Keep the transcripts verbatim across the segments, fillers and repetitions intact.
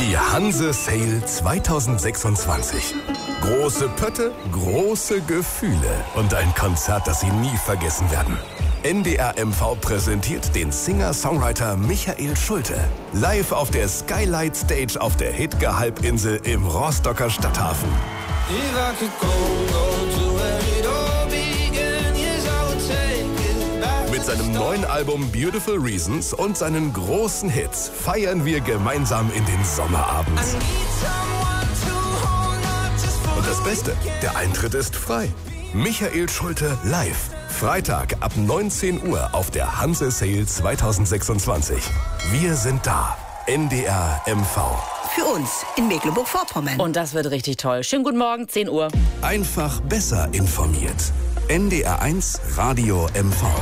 Die Hanse Sale zwanzig sechsundzwanzig. Große Pötte, große Gefühle und ein Konzert, das Sie nie vergessen werden. N D R M V präsentiert den Singer-Songwriter Michael Schulte. Live auf der Skylight Stage auf der Hidge-Halbinsel im Rostocker Stadthafen. Mit seinem neuen Album Beautiful Reasons und seinen großen Hits feiern wir gemeinsam in den Sommerabend. Und das Beste, der Eintritt ist frei. Michael Schulte live. Freitag ab neunzehn Uhr auf der Hanse Sale zwanzig sechsundzwanzig. Wir sind da. N D R M V. Für uns in Mecklenburg-Vorpommern. Und das wird richtig toll. Schönen guten Morgen, zehn Uhr. Einfach besser informiert. N D R eins Radio M V.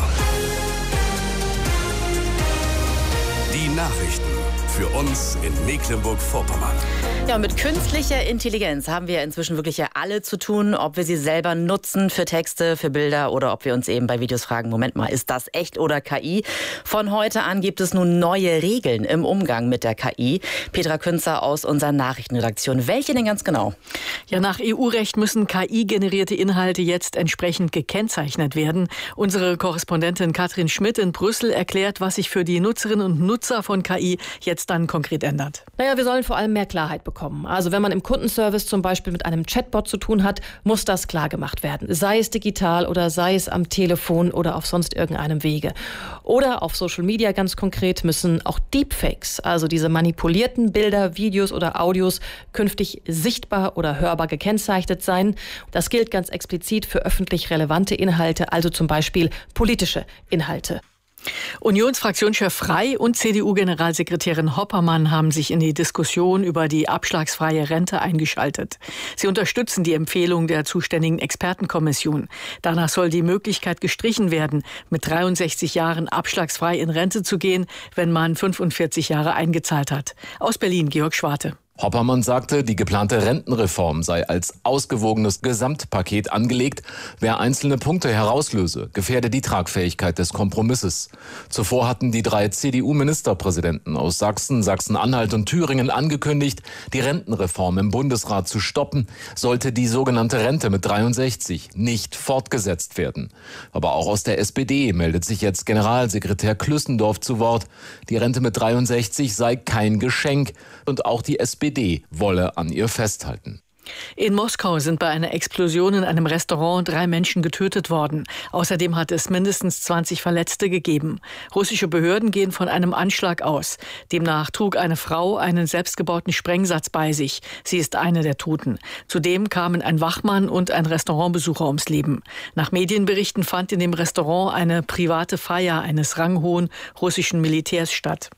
Die Nachrichten für uns in Mecklenburg-Vorpommern. Ja, mit künstlicher Intelligenz haben wir inzwischen wirklich ja alle zu tun, ob wir sie selber nutzen für Texte, für Bilder oder ob wir uns eben bei Videos fragen, Moment mal, ist das echt oder K I? Von heute an gibt es nun neue Regeln im Umgang mit der K I. Petra Künzer aus unserer Nachrichtenredaktion. Welche denn ganz genau? Ja, nach E U-Recht müssen K I-generierte Inhalte jetzt entsprechend gekennzeichnet werden. Unsere Korrespondentin Katrin Schmidt in Brüssel erklärt, was sich für die Nutzerinnen und Nutzer von K I jetzt dann konkret ändert. Naja, wir sollen vor allem mehr Klarheit bekommen. Also wenn man im Kundenservice zum Beispiel mit einem Chatbot zu tun hat, muss das klar gemacht werden. Sei es digital oder sei es am Telefon oder auf sonst irgendeinem Wege. Oder auf Social Media ganz konkret müssen auch Deepfakes, also diese manipulierten Bilder, Videos oder Audios, künftig sichtbar oder hörbar gekennzeichnet sein. Das gilt ganz explizit für öffentlich relevante Inhalte, also zum Beispiel politische Inhalte. Unionsfraktionschef Frey und C D U-Generalsekretärin Hoppermann haben sich in die Diskussion über die abschlagsfreie Rente eingeschaltet. Sie unterstützen die Empfehlung der zuständigen Expertenkommission. Danach soll die Möglichkeit gestrichen werden, mit dreiundsechzig Jahren abschlagsfrei in Rente zu gehen, wenn man fünfundvierzig Jahre eingezahlt hat. Aus Berlin, Georg Schwarte. Hoppermann sagte, die geplante Rentenreform sei als ausgewogenes Gesamtpaket angelegt. Wer einzelne Punkte herauslöse, gefährde die Tragfähigkeit des Kompromisses. Zuvor hatten die drei C D U-Ministerpräsidenten aus Sachsen, Sachsen-Anhalt und Thüringen angekündigt, die Rentenreform im Bundesrat zu stoppen, sollte die sogenannte Rente mit dreiundsechzig nicht fortgesetzt werden. Aber auch aus der S P D meldet sich jetzt Generalsekretär Klüssendorf zu Wort. Die Rente mit dreiundsechzig sei kein Geschenk und auch die S P D wolle an ihr festhalten. In Moskau sind bei einer Explosion in einem Restaurant drei Menschen getötet worden. Außerdem hat es mindestens zwanzig Verletzte gegeben. Russische Behörden gehen von einem Anschlag aus. Demnach trug eine Frau einen selbstgebauten Sprengsatz bei sich. Sie ist eine der Toten. Zudem kamen ein Wachmann und ein Restaurantbesucher ums Leben. Nach Medienberichten fand in dem Restaurant eine private Feier eines ranghohen russischen Militärs statt.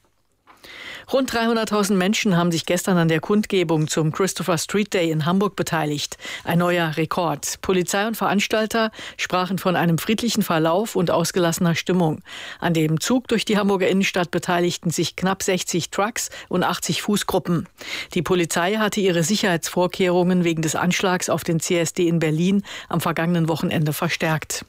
Rund dreihunderttausend Menschen haben sich gestern an der Kundgebung zum Christopher Street Day in Hamburg beteiligt. Ein neuer Rekord. Polizei und Veranstalter sprachen von einem friedlichen Verlauf und ausgelassener Stimmung. An dem Zug durch die Hamburger Innenstadt beteiligten sich knapp sechzig Trucks und achtzig Fußgruppen. Die Polizei hatte ihre Sicherheitsvorkehrungen wegen des Anschlags auf den C S D in Berlin am vergangenen Wochenende verstärkt.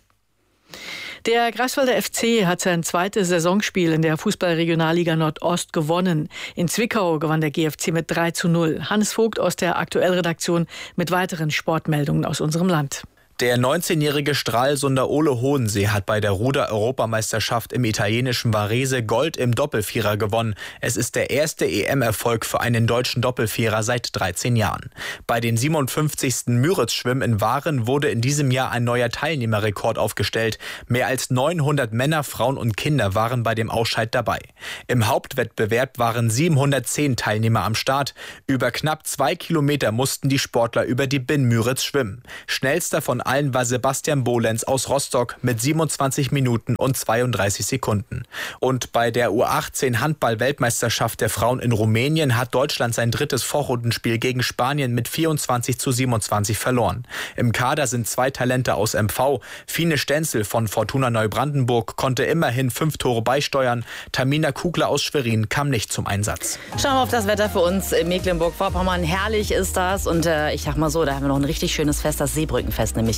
Der Greifswalder F C hat sein zweites Saisonspiel in der Fußball-Regionalliga Nordost gewonnen. In Zwickau gewann der G F C mit drei zu null. Hannes Vogt aus der Aktuellredaktion mit weiteren Sportmeldungen aus unserem Land. Der neunzehnjährige Stralsunder Ole Hohensee hat bei der Ruder-Europameisterschaft im italienischen Varese Gold im Doppelvierer gewonnen. Es ist der erste E M-Erfolg für einen deutschen Doppelvierer seit dreizehn Jahren. Bei den siebenundfünfzigsten Müritz-Schwimmen in Waren wurde in diesem Jahr ein neuer Teilnehmerrekord aufgestellt. Mehr als neunhundert Männer, Frauen und Kinder waren bei dem Ausscheid dabei. Im Hauptwettbewerb waren siebenhundertzehn Teilnehmer am Start. Über knapp zwei Kilometer mussten die Sportler über die Binnen Müritz schwimmen. Schnellster von allen war Sebastian Bolenz aus Rostock mit siebenundzwanzig Minuten und zweiunddreißig Sekunden. Und bei der U achtzehn Handball-Weltmeisterschaft der Frauen in Rumänien hat Deutschland sein drittes Vorrundenspiel gegen Spanien mit vierundzwanzig zu siebenundzwanzig verloren. Im Kader sind zwei Talente aus M V. Fine Stenzel von Fortuna Neubrandenburg konnte immerhin fünf Tore beisteuern. Tamina Kugler aus Schwerin kam nicht zum Einsatz. Schauen wir auf das Wetter für uns in Mecklenburg-Vorpommern. Herrlich ist das. Und äh, ich sag mal so, da haben wir noch ein richtig schönes Fest, das Seebrückenfest nämlich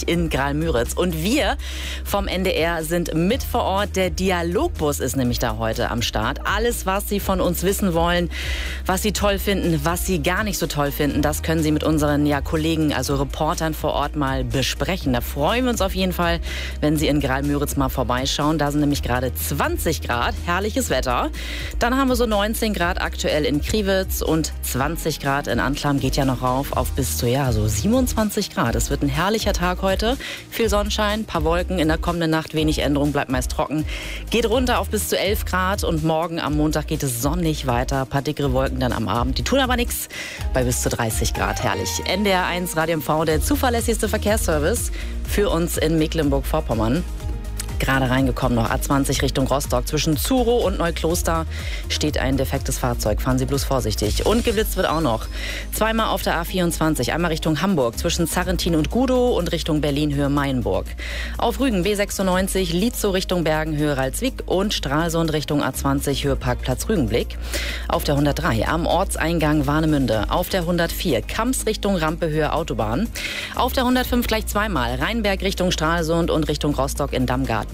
nämlich in Graal-Müritz. Und wir vom N D R sind mit vor Ort. Der Dialogbus ist nämlich da heute am Start. Alles, was Sie von uns wissen wollen, was Sie toll finden, was Sie gar nicht so toll finden, das können Sie mit unseren ja, Kollegen, also Reportern vor Ort mal besprechen. Da freuen wir uns auf jeden Fall, wenn Sie in Graal-Müritz mal vorbeischauen. Da sind nämlich gerade zwanzig Grad, herrliches Wetter. Dann haben wir so neunzehn Grad aktuell in Kriwitz und zwanzig Grad in Antlam, geht ja noch rauf auf bis zu ja so siebenundzwanzig Grad. Es wird ein herrlicher Tag heute. Viel Sonnenschein, paar Wolken, in der kommenden Nacht wenig Änderung, bleibt meist trocken. Geht runter auf bis zu elf Grad und morgen am Montag geht es sonnig weiter. Ein paar dickere Wolken dann am Abend. Die tun aber nichts bei bis zu dreißig Grad. Herrlich. N D R eins Radio M V, der zuverlässigste Verkehrsservice für uns in Mecklenburg-Vorpommern. Gerade reingekommen noch A zwanzig Richtung Rostock. Zwischen Zurow und Neukloster steht ein defektes Fahrzeug. Fahren Sie bloß vorsichtig. Und geblitzt wird auch noch. Zweimal auf der A vierundzwanzig. Einmal Richtung Hamburg zwischen Zarrentin und Gudow und Richtung Berlin-Höhe Mainburg. Auf Rügen B sechsundneunzig, Lietzow Richtung Bergen Höhe Ralswiek und Stralsund Richtung A zwanzig Höhe Parkplatz Rügenblick. Auf der hundertdrei am Ortseingang Warnemünde. Auf der hundertvier Kamps Richtung Rampe Höhe Autobahn. Auf der hundertfünf gleich zweimal Rheinberg Richtung Stralsund und Richtung Rostock in Dammgarten.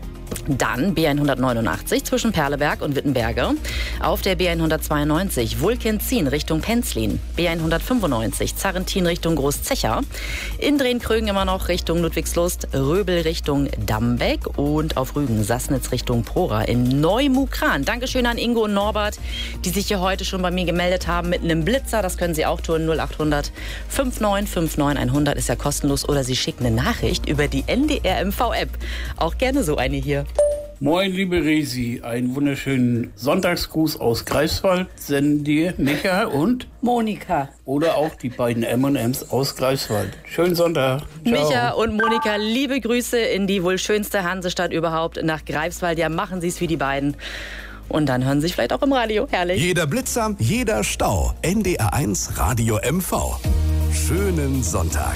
Dann B hundertneunundachtzig zwischen Perleberg und Wittenberge. Auf der B hundertzweiundneunzig Vulkenzin Richtung Penzlin. B hundertfünfundneunzig Zarrentin Richtung Großzecher. In Drehkrögen immer noch Richtung Ludwigslust. Röbel Richtung Dambeck. Und auf Rügen Sassnitz Richtung Prora in Neumukran. Dankeschön an Ingo und Norbert, die sich hier heute schon bei mir gemeldet haben mit einem Blitzer. Das können Sie auch tun. null achthundert neunundfünfzig neunundfünfzig hundert ist ja kostenlos. Oder Sie schicken eine Nachricht über die N D R M V-App. Auch gerne so eine hier. Moin, liebe Resi, einen wunderschönen Sonntagsgruß aus Greifswald senden dir Micha und Monika. Oder auch die beiden M und M's aus Greifswald. Schönen Sonntag. Ciao. Micha und Monika, liebe Grüße in die wohl schönste Hansestadt überhaupt, nach Greifswald. Ja, machen Sie es wie die beiden. Und dann hören Sie sich vielleicht auch im Radio. Herrlich. Jeder Blitzer, jeder Stau. N D R eins Radio M V. Schönen Sonntag.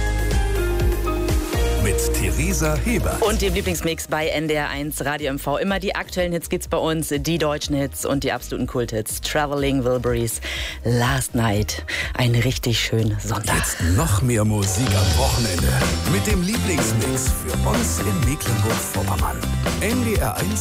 Mit Theresa Hebert. Und dem Lieblingsmix bei N D R eins Radio M V. Immer die aktuellen Hits gibt's bei uns, die deutschen Hits und die absoluten Kulthits. Traveling Wilburys, Last Night. Ein richtig schönen Sonntag. Jetzt noch mehr Musik am Wochenende. Mit dem Lieblingsmix für uns in Mecklenburg-Vorpommern. N D R eins